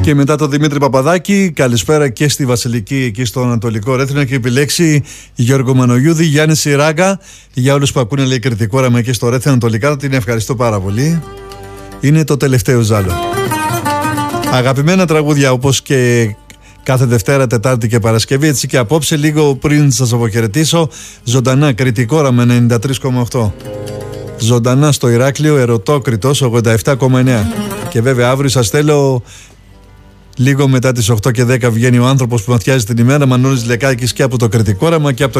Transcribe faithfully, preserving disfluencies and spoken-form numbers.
Και μετά το Δημήτρη Παπαδάκη, καλησπέρα και στη Βασιλική εκεί στο Ανατολικό Ρέθινο. Και επιλέξει Γιώργο Μανογιούδη, Γιάννη Σιράγκα. Για όλους που ακούνε, λέει, κριτικό όραμα εκεί στο Ρέθινο Ανατολικά, την ευχαριστώ πάρα πολύ. Είναι το τελευταίο ζάλο. Αγαπημένα τραγούδια, όπως και κάθε Δευτέρα, Τετάρτη και Παρασκευή, έτσι και απόψε, λίγο πριν σας αποχαιρετήσω, ζωντανά κριτικό όραμα ενενήντα τρία κόμμα οκτώ. Ζωντανά στο Ηράκλειο, Ερωτόκριτος ογδόντα επτά κόμμα εννέα. Και βέβαια αύριο σας θέλω, λίγο μετά τις οκτώ και δέκα, βγαίνει ο άνθρωπος που ματιάζει την ημέρα, Μανώλης Λεκάκης, και από το κριτικό όραμα και από το